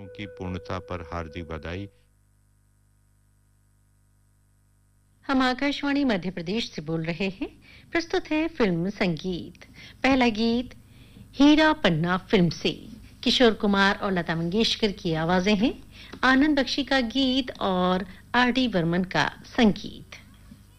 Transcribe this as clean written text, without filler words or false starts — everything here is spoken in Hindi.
की पूर्णता पर हार्दिक बधाई। हम आकाशवाणी मध्य प्रदेश से बोल रहे हैं। प्रस्तुत है फिल्म संगीत। पहला गीत हीरा पन्ना फिल्म से किशोर कुमार और लता मंगेशकर की आवाजें हैं। आनंद बख्शी का गीत और आर डी बर्मन का संगीत।